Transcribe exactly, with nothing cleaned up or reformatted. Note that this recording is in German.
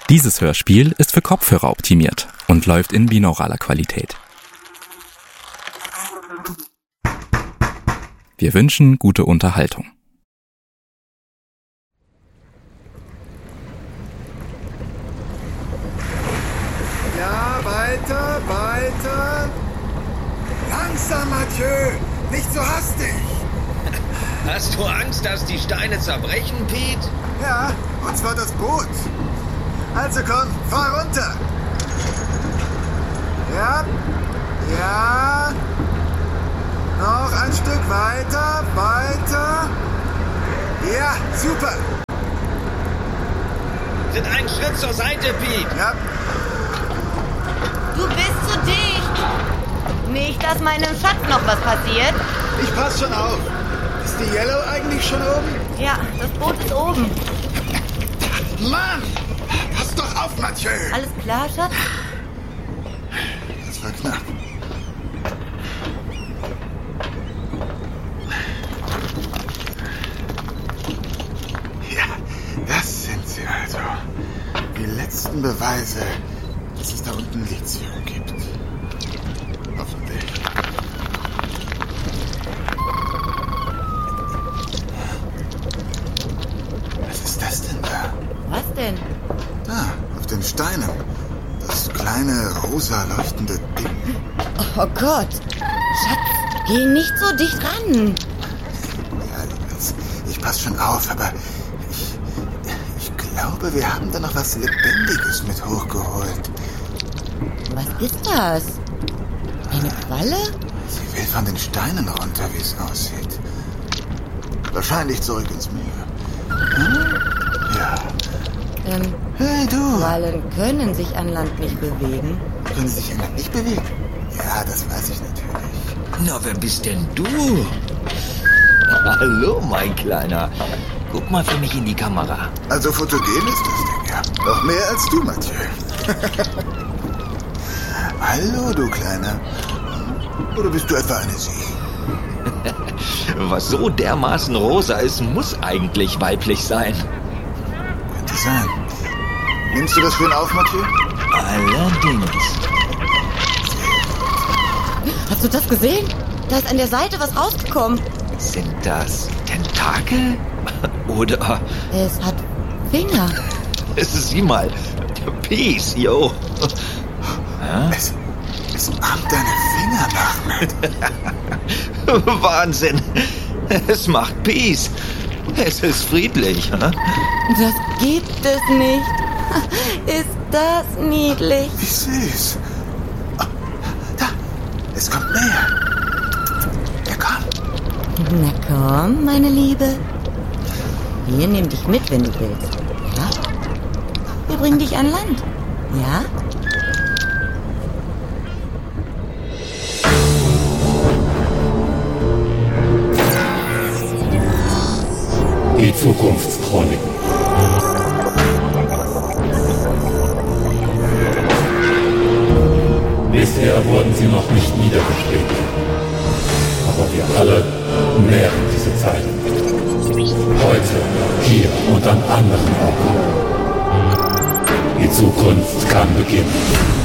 Dieses Hörspiel ist für Kopfhörer optimiert und läuft in binauraler Qualität. Wir wünschen gute Unterhaltung. Ja, weiter, weiter. Langsam, Mathieu, nicht so hastig. Hast du Angst, dass die Steine zerbrechen, Pete? Ja, und zwar das Boot. Also komm, fahr runter. Ja, ja. Noch ein Stück weiter, weiter. Ja, super. Tritt einen Schritt zur Seite, Pete. Ja, Du bist zu dicht. Nicht, dass meinem Schatz noch was passiert. ich pass schon auf. Ist die Yellow eigentlich schon oben? Ja, das Boot ist oben. Mann, pass doch auf, Mathieu. Alles klar, Schatz? Das war knapp. Ja, das sind sie also. Die letzten Beweise, dass es da unten Lithium gibt. Hoffentlich. Was ist das denn da? Was denn? Da, auf den Steinen. Das kleine, rosa leuchtende Ding. Oh Gott. Schatz, geh nicht so dicht ran. Ja, jetzt, ich pass schon auf, aber ich, ich glaube, wir haben da noch was Lebendiges mit hochgeholt. Was ist das? Eine Qualle? Sie will von den Steinen runter, wie es aussieht. Wahrscheinlich zurück ins Meer. Hm? Ja. Ähm, Hey, du. Quallen können sich an Land nicht bewegen. Können Sie sich eigentlich nicht bewegen? Ja, das weiß ich natürlich. Na, wer bist denn du? Hallo, mein Kleiner. Guck mal für mich in die Kamera. Also fotogen ist das Ding, ja. Noch mehr als du, Mathieu. Hallo, du Kleiner. Oder bist du etwa eine Sie? Was so dermaßen rosa ist, muss eigentlich weiblich sein. Könnte sein. Nimmst du das für ihn auf, Mathieu? Allerdings. Hast du das gesehen? Da ist an der Seite was rausgekommen. Sind das Tentakel? Oder... Es hat Finger. Sieh mal. Peace, yo. Es, es ahmt deine Finger nach. Wahnsinn. Es macht Peace. Es ist friedlich. Hm? Das gibt es nicht. Ist das niedlich? Wie süß. Oh, da, es kommt näher. Er kommt. Na komm, meine Liebe. Wir nehmen dich mit, wenn du willst. Ja? Wir bringen dich an Land. Ja? Die Zukunftschroniken. Bisher wurden sie noch nicht niedergeschrieben. Aber wir alle nähren diese Zeiten. Heute, hier und an anderen Orten. Die Zukunft kann beginnen.